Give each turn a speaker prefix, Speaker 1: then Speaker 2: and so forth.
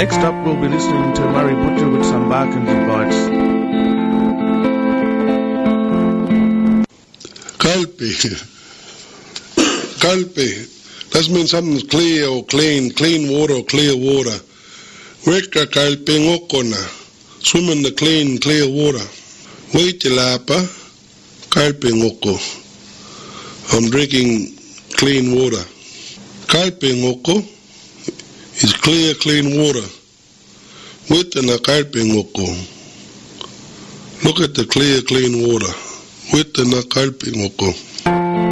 Speaker 1: Next up, we'll be listening to Murray Butcher with some Barkins Bites.
Speaker 2: Kalpi. That means something's clear or clean water or clear water. Weka kalpi ngokona. Swim in the clear water. Waitilapa kalpi ngoko. I'm drinking clean water. Kalpi ngoko is clean water. Witana kalpi ngoko. Look at the clean water. Witana kalpi ngoko.